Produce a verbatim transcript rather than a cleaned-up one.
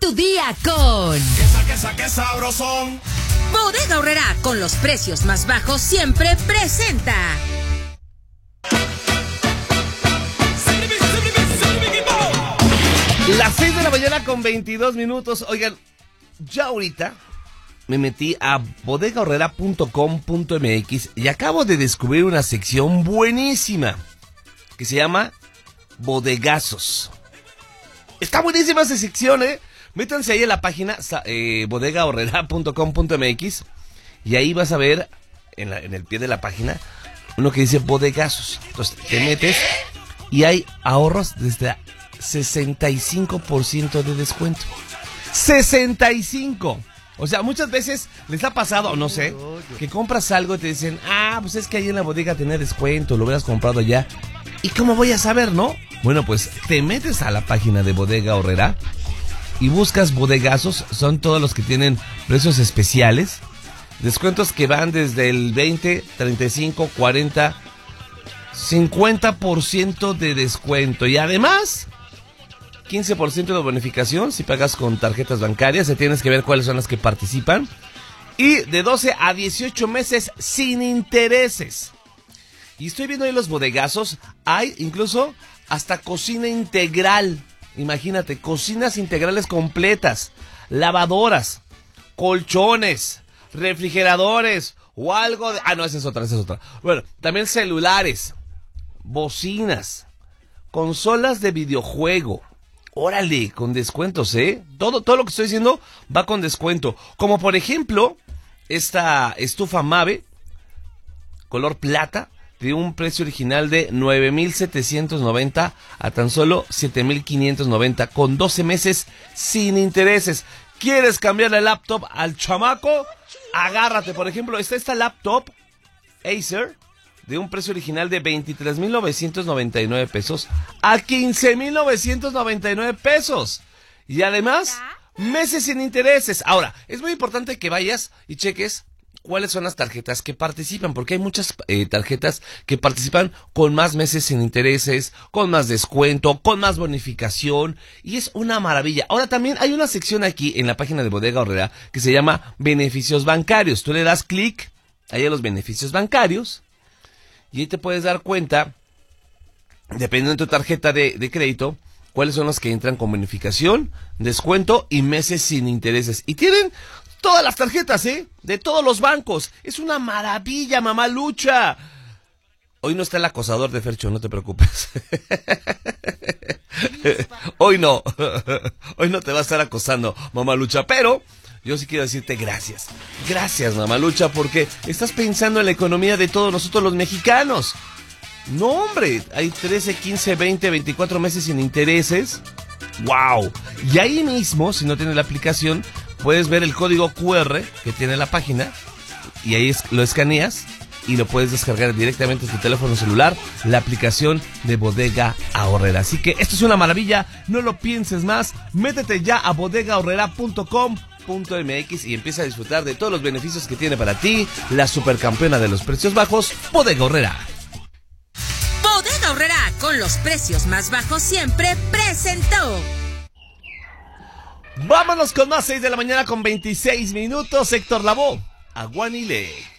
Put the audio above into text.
tu día con... Quesa, quesa, qué sabrosón. Bodega Aurrerá, con los precios más bajos siempre presenta. Las seis de la mañana con veintidós minutos. Oigan, ya ahorita me metí a bodega aurrera punto com punto m x y acabo de descubrir una sección buenísima que se llama Bodegazos. Está buenísima esa sección, ¿eh? Métanse ahí en la página eh, bodega aurrera punto com punto m x y ahí vas a ver en, la, en el pie de la página uno que dice Bodegazos. Entonces te metes y hay ahorros desde sesenta y cinco por ciento de descuento. sesenta y cinco. O sea, muchas veces les ha pasado, no sé, que compras algo y te dicen, ah, pues es que ahí en la bodega tenía descuento, lo hubieras comprado ya. ¿Y cómo voy a saber, no? Bueno, pues te metes a la página de Bodega Aurrera y buscas Bodegazos. Son todos los que tienen precios especiales. Descuentos que van desde el veinte, treinta y cinco, cuarenta, cincuenta por ciento de descuento. Y además, quince por ciento de bonificación si pagas con tarjetas bancarias. Se tienes que ver cuáles son las que participan. Y de doce a dieciocho meses sin intereses. Y estoy viendo ahí los bodegazos. Hay incluso hasta cocina integral. Imagínate, cocinas integrales completas. Lavadoras, colchones, refrigeradores o algo de... Ah, no, esa es otra, esa es otra. Bueno, también celulares, bocinas, consolas de videojuego. Órale, con descuentos, ¿eh? Todo, todo lo que estoy diciendo va con descuento. Como por ejemplo, esta estufa Mave, color plata, de un precio original de nueve mil setecientos noventa a tan solo siete mil quinientos noventa, con doce meses sin intereses. ¿Quieres cambiar la laptop al chamaco? Agárrate, por ejemplo, está esta laptop Acer, de un precio original de veintitrés mil novecientos noventa y nueve pesos a quince mil novecientos noventa y nueve pesos. Y además, meses sin intereses. Ahora, es muy importante que vayas y cheques cuáles son las tarjetas que participan, porque hay muchas eh, tarjetas que participan con más meses sin intereses, con más descuento, con más bonificación, y es una maravilla. Ahora también hay una sección aquí en la página de Bodega Aurrera que se llama Beneficios Bancarios. Tú le das clic ahí a los beneficios bancarios y ahí te puedes dar cuenta, dependiendo de tu tarjeta de, de crédito, cuáles son las que entran con bonificación, descuento y meses sin intereses. Y tienen todas las tarjetas, ¿eh? De todos los bancos. Es una maravilla, mamá Lucha. Hoy no está el acosador de Fercho, no te preocupes. Hoy no. Hoy no te va a estar acosando, mamá Lucha. Pero yo sí quiero decirte gracias. Gracias, mamá Lucha, porque estás pensando en la economía de todos nosotros los mexicanos. No, hombre, hay trece, quince, veinte, veinticuatro meses sin intereses. ¡Wow! Y ahí mismo, si no tienes la aplicación, puedes ver el código cu erre que tiene la página y ahí es, lo escaneas y lo puedes descargar directamente en tu teléfono celular, la aplicación de Bodega Aurrera. Así que esto es una maravilla, no lo pienses más, métete ya a bodega aurrera punto com punto m x y empieza a disfrutar de todos los beneficios que tiene para ti la supercampeona de los precios bajos, Bodega Aurrera. Bodega Aurrerá, con los precios más bajos siempre presentó. Vámonos con más, seis de la mañana con veintiséis minutos. Héctor Lavoe, Aguanile.